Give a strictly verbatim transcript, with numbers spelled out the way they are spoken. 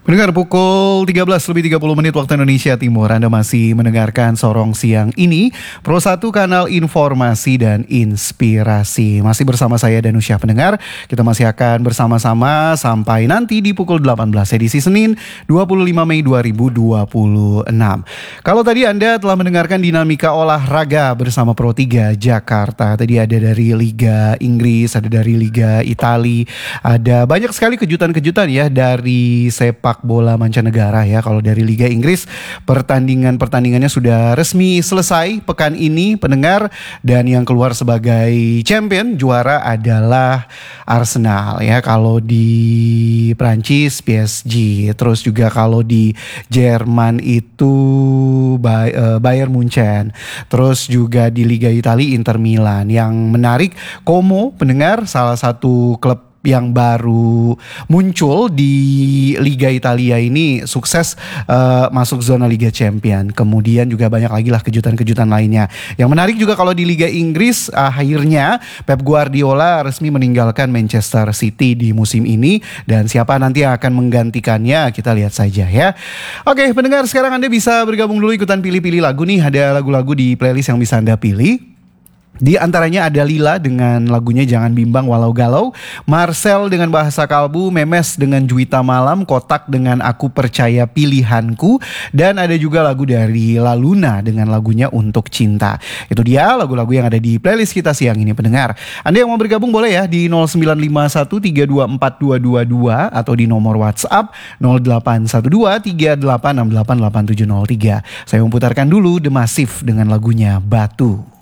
Pendengar pukul tiga belas lebih tiga puluh menit waktu Indonesia Timur, Anda masih mendengarkan Sorong Siang ini Pro satu Kanal Informasi dan Inspirasi. Masih bersama saya Danusyah pendengar. Kita masih akan bersama-sama sampai nanti di pukul delapan belas edisi Senin dua puluh lima Mei dua ribu dua puluh enam. Kalau tadi Anda telah mendengarkan dinamika olahraga bersama Pro tiga Jakarta. Tadi ada dari Liga Inggris, ada dari Liga Italia, ada banyak sekali kejutan-kejutan ya dari sepak bola mancanegara ya. Kalau dari Liga Inggris, pertandingan-pertandingannya sudah resmi selesai pekan ini pendengar, dan yang keluar sebagai champion juara adalah Arsenal ya. Kalau di Prancis P S G, terus juga kalau di Jerman itu Bayern Munchen, terus juga di Liga Italia Inter Milan. Yang menarik, Como pendengar, salah satu klub yang baru muncul di Liga Italia ini sukses uh, masuk zona Liga Champion. Kemudian juga banyak lagi lah kejutan-kejutan lainnya. Yang menarik juga kalau di Liga Inggris, akhirnya Pep Guardiola resmi meninggalkan Manchester City di musim ini, dan siapa nanti yang akan menggantikannya kita lihat saja ya. Oke pendengar, sekarang Anda bisa bergabung dulu ikutan pilih-pilih lagu nih. Ada lagu-lagu di playlist yang bisa Anda pilih. Di antaranya ada Lila dengan lagunya Jangan Bimbang Walau Galau, Marcel dengan Bahasa Kalbu, Memes dengan Juwita Malam, Kotak dengan Aku Percaya Pilihanku, dan ada juga lagu dari La Luna dengan lagunya Untuk Cinta. Itu dia lagu-lagu yang ada di playlist kita siang ini pendengar. Anda yang mau bergabung boleh ya di nol sembilan lima satu tiga dua empat dua dua dua atau di nomor WhatsApp nol delapan satu dua tiga delapan enam delapan delapan tujuh nol tiga. Saya memutarkan dulu The Massive dengan lagunya Batu.